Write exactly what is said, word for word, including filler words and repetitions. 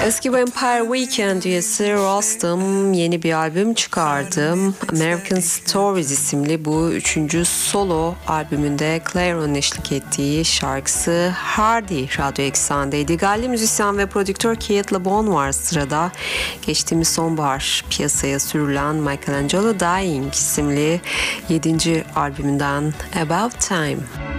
Eski Vampire Weekend üyesi Rostam yeni bir albüm çıkardı. American Stories isimli bu üçüncü solo albümünde Claire'ın eşlik ettiği şarkısı Hardy Radyo Eksen'deydi. Galli müzisyen ve prodüktör Keith LeBon var sırada. Geçtiğimiz sonbahar piyasaya sürülen Michelangelo Dying isimli yedinci albümünden About Time.